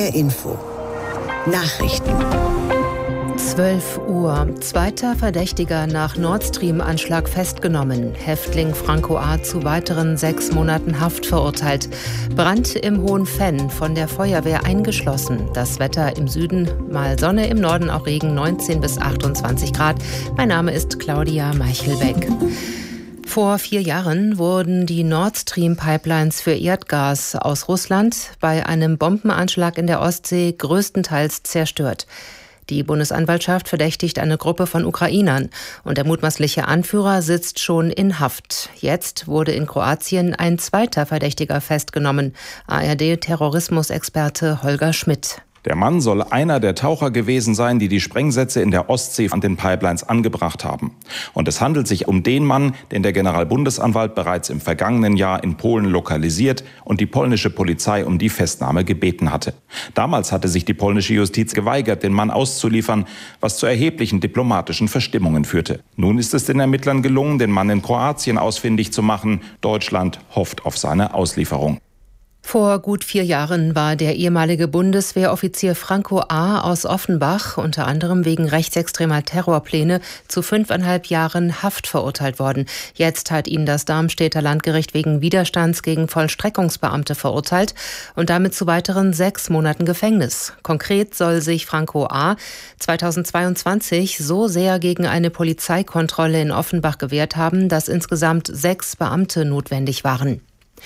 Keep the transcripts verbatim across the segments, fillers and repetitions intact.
H R Info. Nachrichten. zwölf Uhr. Zweiter Verdächtiger nach Nord Stream-Anschlag festgenommen. Häftling Franco A. zu weiteren sechs Monaten Haft verurteilt. Brand im Hohen Venn, von der Feuerwehr eingeschlossen. Das Wetter im Süden, mal Sonne, im Norden auch Regen, neunzehn bis achtundzwanzig Grad. Mein Name ist Claudia Meichelbeck. Vor vier Jahren wurden die Nord Stream-Pipelines für Erdgas aus Russland bei einem Bombenanschlag in der Ostsee größtenteils zerstört. Die Bundesanwaltschaft verdächtigt eine Gruppe von Ukrainern und der mutmaßliche Anführer sitzt schon in Haft. Jetzt wurde in Kroatien ein zweiter Verdächtiger festgenommen, A R D-Terrorismusexperte Holger Schmidt. Der Mann soll einer der Taucher gewesen sein, die die Sprengsätze in der Ostsee an den Pipelines angebracht haben. Und es handelt sich um den Mann, den der Generalbundesanwalt bereits im vergangenen Jahr in Polen lokalisiert und die polnische Polizei um die Festnahme gebeten hatte. Damals hatte sich die polnische Justiz geweigert, den Mann auszuliefern, was zu erheblichen diplomatischen Verstimmungen führte. Nun ist es den Ermittlern gelungen, den Mann in Kroatien ausfindig zu machen. Deutschland hofft auf seine Auslieferung. Vor gut vier Jahren war der ehemalige Bundeswehroffizier Franco A. aus Offenbach unter anderem wegen rechtsextremer Terrorpläne zu fünfeinhalb Jahren Haft verurteilt worden. Jetzt hat ihn das Darmstädter Landgericht wegen Widerstands gegen Vollstreckungsbeamte verurteilt und damit zu weiteren sechs Monaten Gefängnis. Konkret soll sich Franco A. zweitausendzweiundzwanzig so sehr gegen eine Polizeikontrolle in Offenbach gewehrt haben, dass insgesamt sechs Beamte notwendig waren.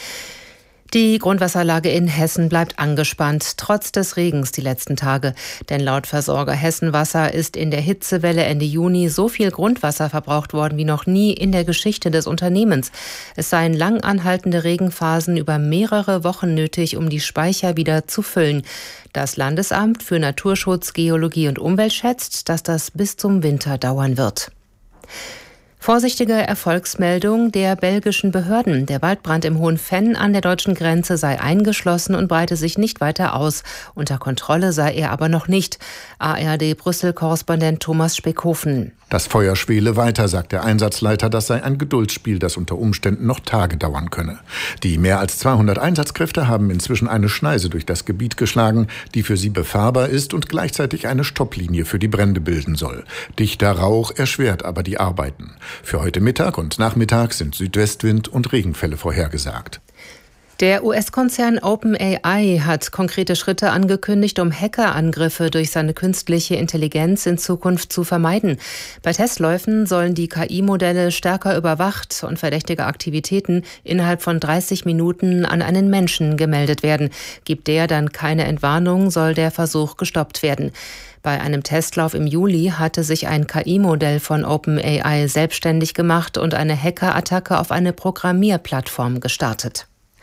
Die Grundwasserlage in Hessen bleibt angespannt, trotz des Regens die letzten Tage. Denn laut Versorger Hessenwasser ist in der Hitzewelle Ende Juni so viel Grundwasser verbraucht worden wie noch nie in der Geschichte des Unternehmens. Es seien lang anhaltende Regenphasen über mehrere Wochen nötig, um die Speicher wieder zu füllen. Das Landesamt für Naturschutz, Geologie und Umwelt schätzt, dass das bis zum Winter dauern wird. Vorsichtige Erfolgsmeldung der belgischen Behörden. Der Waldbrand im Hohen Venn an der deutschen Grenze sei eingeschlossen und breite sich nicht weiter aus. Unter Kontrolle sei er aber noch nicht. A R D-Brüssel-Korrespondent Thomas Speckhofen. Das Feuer schwele weiter, sagt der Einsatzleiter. Das sei ein Geduldsspiel, das unter Umständen noch Tage dauern könne. Die mehr als zweihundert Einsatzkräfte haben inzwischen eine Schneise durch das Gebiet geschlagen, die für sie befahrbar ist und gleichzeitig eine Stopplinie für die Brände bilden soll. Dichter Rauch erschwert aber die Arbeiten. Für heute Mittag und Nachmittag sind Südwestwind und Regenfälle vorhergesagt. Der U S-Konzern OpenAI hat konkrete Schritte angekündigt, um Hackerangriffe durch seine künstliche Intelligenz in Zukunft zu vermeiden. Bei Testläufen sollen die K I-Modelle stärker überwacht und verdächtige Aktivitäten innerhalb von dreißig Minuten an einen Menschen gemeldet werden. Gibt der dann keine Entwarnung, soll der Versuch gestoppt werden. Bei einem Testlauf im Juli hatte sich ein K I-Modell von OpenAI selbstständig gemacht und eine Hackerattacke auf eine Programmierplattform gestartet.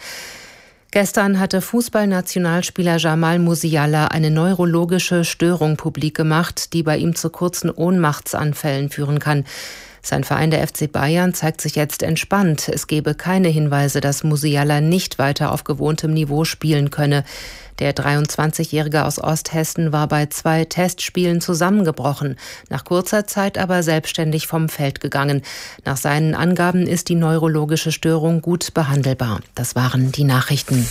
Gestern hatte Fußballnationalspieler Jamal Musiala eine neurologische Störung publik gemacht, die bei ihm zu kurzen Ohnmachtsanfällen führen kann. Sein Verein, der F C Bayern, zeigt sich jetzt entspannt. Es gebe keine Hinweise, dass Musiala nicht weiter auf gewohntem Niveau spielen könne. Der dreiundzwanzigjährige aus Osthessen war bei zwei Testspielen zusammengebrochen, nach kurzer Zeit aber selbstständig vom Feld gegangen. Nach seinen Angaben ist die neurologische Störung gut behandelbar. Das waren die Nachrichten.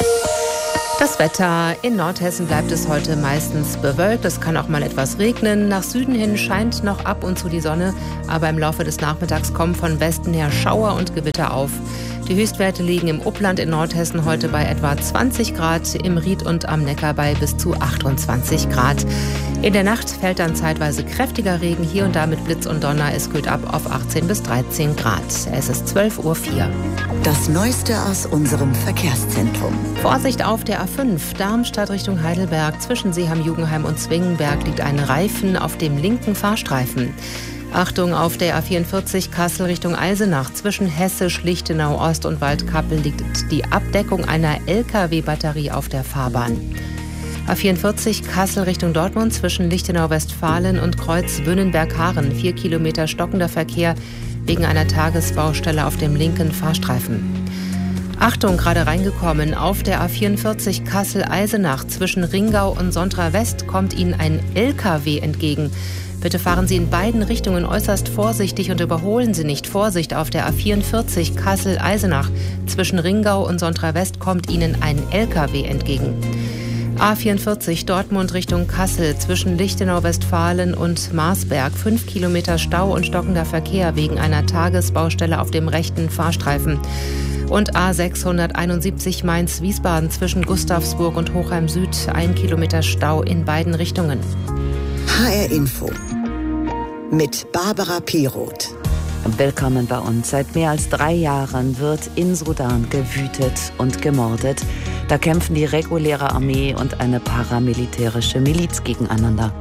Das Wetter. In Nordhessen bleibt es heute meistens bewölkt. Es kann auch mal etwas regnen. Nach Süden hin scheint noch ab und zu die Sonne. Aber im Laufe des Nachmittags kommen von Westen her Schauer und Gewitter auf. Die Höchstwerte liegen im Upland in Nordhessen heute bei etwa zwanzig Grad, im Ried und am Neckar bei bis zu achtundzwanzig Grad. In der Nacht fällt dann zeitweise kräftiger Regen, hier und da mit Blitz und Donner. Es kühlt ab auf achtzehn bis dreizehn Grad. Es ist zwölf Uhr vier. Das Neueste aus unserem Verkehrszentrum. Vorsicht auf der A fünf, Darmstadt Richtung Heidelberg. Zwischen Seeham-Jugenheim und Zwingenberg liegt ein Reifen auf dem linken Fahrstreifen. Achtung, auf der A vierundvierzig Kassel Richtung Eisenach. Zwischen Hessisch, Lichtenau Ost und Waldkappel liegt die Abdeckung einer L K W-Batterie auf der Fahrbahn. A vierundvierzig Kassel Richtung Dortmund zwischen Lichtenau-Westfalen und Kreuz Wünnenberg-Haaren. Vier Kilometer stockender Verkehr wegen einer Tagesbaustelle auf dem linken Fahrstreifen. Achtung, gerade reingekommen. Auf der A vierundvierzig Kassel-Eisenach zwischen Ringau und Sontra West kommt Ihnen ein L K W entgegen. Bitte fahren Sie in beiden Richtungen äußerst vorsichtig und überholen Sie nicht. Vorsicht, auf der A vierundvierzig Kassel-Eisenach zwischen Ringau und Sontra West kommt Ihnen ein L K W entgegen. A vierundvierzig Dortmund Richtung Kassel zwischen Lichtenau-Westfalen und Marsberg. Fünf Kilometer Stau und stockender Verkehr wegen einer Tagesbaustelle auf dem rechten Fahrstreifen. Und A sechshunderteinundsiebzig Mainz-Wiesbaden zwischen Gustavsburg und Hochheim Süd. Ein Kilometer Stau in beiden Richtungen. H R Info mit Barbara Piroth. Willkommen bei uns. Seit mehr als drei Jahren wird in Sudan gewütet und gemordet. Da kämpfen die reguläre Armee und eine paramilitärische Miliz gegeneinander.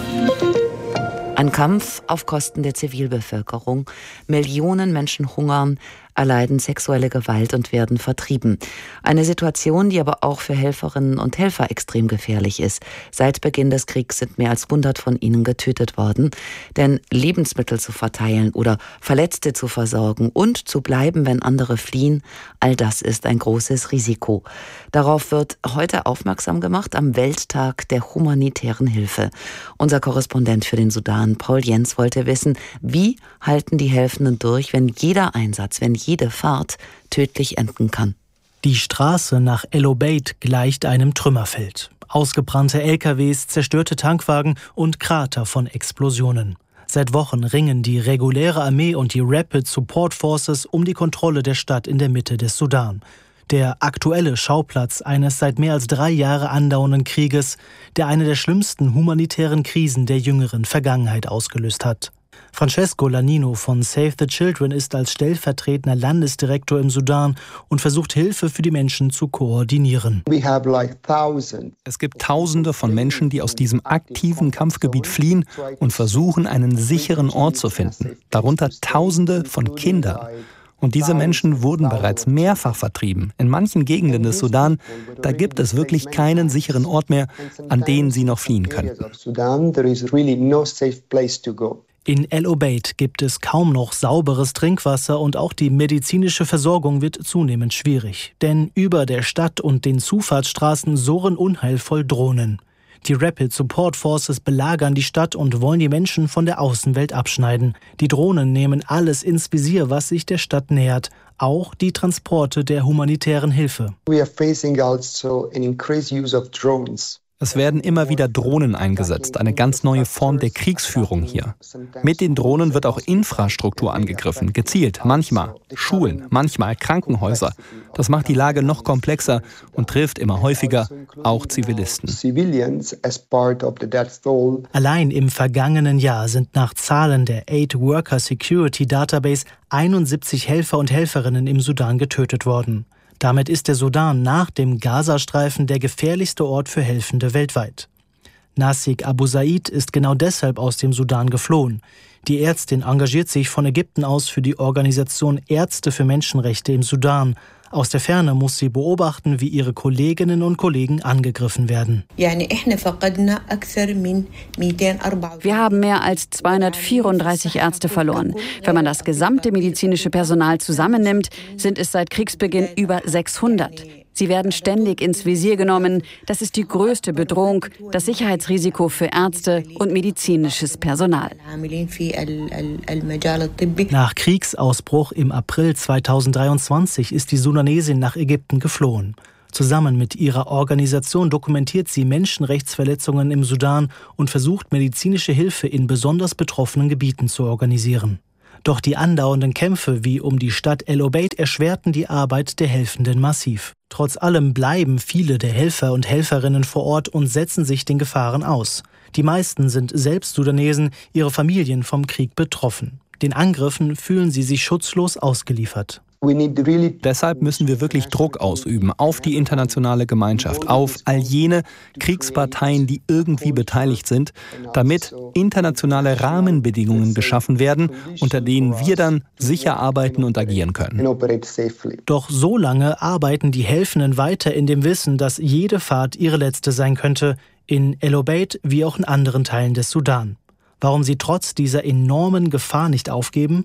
Ein Kampf auf Kosten der Zivilbevölkerung. Millionen Menschen hungern, erleiden sexuelle Gewalt und werden vertrieben. Eine Situation, die aber auch für Helferinnen und Helfer extrem gefährlich ist. Seit Beginn des Kriegs sind mehr als hundert von ihnen getötet worden. Denn Lebensmittel zu verteilen oder Verletzte zu versorgen und zu bleiben, wenn andere fliehen, all das ist ein großes Risiko. Darauf wird heute aufmerksam gemacht am Welttag der humanitären Hilfe. Unser Korrespondent für den Sudan, Paul Jens, wollte wissen, wie halten die Helfenden durch, wenn jeder Einsatz, wenn jede Fahrt tödlich enden kann. Die Straße nach El Obeid gleicht einem Trümmerfeld. Ausgebrannte L K Ws, zerstörte Tankwagen und Krater von Explosionen. Seit Wochen ringen die reguläre Armee und die Rapid Support Forces um die Kontrolle der Stadt in der Mitte des Sudan. Der aktuelle Schauplatz eines seit mehr als drei Jahre andauernden Krieges, der eine der schlimmsten humanitären Krisen der jüngeren Vergangenheit ausgelöst hat. Francesco Lanino von Save the Children ist als stellvertretender Landesdirektor im Sudan und versucht, Hilfe für die Menschen zu koordinieren. Es gibt Tausende von Menschen, die aus diesem aktiven Kampfgebiet fliehen und versuchen, einen sicheren Ort zu finden. Darunter Tausende von Kindern. Und diese Menschen wurden bereits mehrfach vertrieben. In manchen Gegenden des Sudan, da gibt es wirklich keinen sicheren Ort mehr, an den sie noch fliehen könnten. In El Obeid gibt es kaum noch sauberes Trinkwasser und auch die medizinische Versorgung wird zunehmend schwierig. Denn über der Stadt und den Zufahrtsstraßen surren unheilvoll Drohnen. Die Rapid Support Forces belagern die Stadt und wollen die Menschen von der Außenwelt abschneiden. Die Drohnen nehmen alles ins Visier, was sich der Stadt nähert. Auch die Transporte der humanitären Hilfe. We are facing also an increased use of drones. Es werden immer wieder Drohnen eingesetzt, eine ganz neue Form der Kriegsführung hier. Mit den Drohnen wird auch Infrastruktur angegriffen, gezielt, manchmal Schulen, manchmal Krankenhäuser. Das macht die Lage noch komplexer und trifft immer häufiger auch Zivilisten. Allein im vergangenen Jahr sind nach Zahlen der Aid Worker Security Database einundsiebzig Helfer und Helferinnen im Sudan getötet worden. Damit ist der Sudan nach dem Gazastreifen der gefährlichste Ort für Helfende weltweit. Nasik Abu Said ist genau deshalb aus dem Sudan geflohen. Die Ärztin engagiert sich von Ägypten aus für die Organisation Ärzte für Menschenrechte im Sudan. Aus der Ferne muss sie beobachten, wie ihre Kolleginnen und Kollegen angegriffen werden. Wir haben mehr als zweihundertvierunddreißig Ärzte verloren. Wenn man das gesamte medizinische Personal zusammennimmt, sind es seit Kriegsbeginn über sechshundert. Sie werden ständig ins Visier genommen. Das ist die größte Bedrohung, das Sicherheitsrisiko für Ärzte und medizinisches Personal. Nach Kriegsausbruch im April zweitausenddreiundzwanzig ist die Sudanesin nach Ägypten geflohen. Zusammen mit ihrer Organisation dokumentiert sie Menschenrechtsverletzungen im Sudan und versucht, medizinische Hilfe in besonders betroffenen Gebieten zu organisieren. Doch die andauernden Kämpfe wie um die Stadt El Obeid erschwerten die Arbeit der Helfenden massiv. Trotz allem bleiben viele der Helfer und Helferinnen vor Ort und setzen sich den Gefahren aus. Die meisten sind selbst Sudanesen, ihre Familien vom Krieg betroffen. Den Angriffen fühlen sie sich schutzlos ausgeliefert. Deshalb müssen wir wirklich Druck ausüben auf die internationale Gemeinschaft, auf all jene Kriegsparteien, die irgendwie beteiligt sind, damit internationale Rahmenbedingungen geschaffen werden, unter denen wir dann sicher arbeiten und agieren können. Doch so lange arbeiten die Helfenden weiter in dem Wissen, dass jede Fahrt ihre letzte sein könnte, in El Obeid wie auch in anderen Teilen des Sudan. Warum sie trotz dieser enormen Gefahr nicht aufgeben?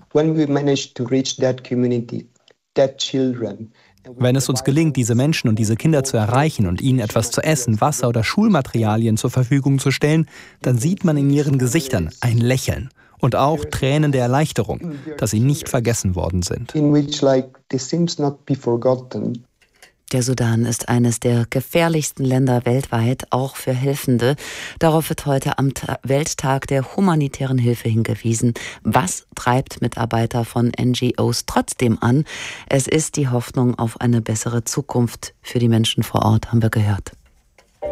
Wenn es uns gelingt, diese Menschen und diese Kinder zu erreichen und ihnen etwas zu essen, Wasser oder Schulmaterialien zur Verfügung zu stellen, dann sieht man in ihren Gesichtern ein Lächeln und auch Tränen der Erleichterung, dass sie nicht vergessen worden sind. Der Sudan ist eines der gefährlichsten Länder weltweit, auch für Helfende. Darauf wird heute am Welttag der humanitären Hilfe hingewiesen. Was treibt Mitarbeiter von N G Os trotzdem an? Es ist die Hoffnung auf eine bessere Zukunft für die Menschen vor Ort, haben wir gehört.